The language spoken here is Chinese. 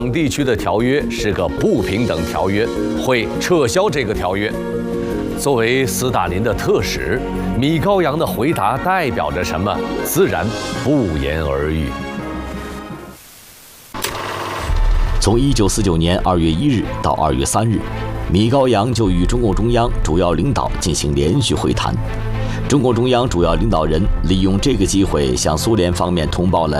地区的条约是个不平等条约，会撤销这个条约。作为斯大林的特使，米高扬的回答代表着什么？自然不言而喻。 从1949年2月1日到2月3日，米高扬就与中共中央主要领导进行连续会谈。中共中央主要领导人利用这个机会向苏联方面通报了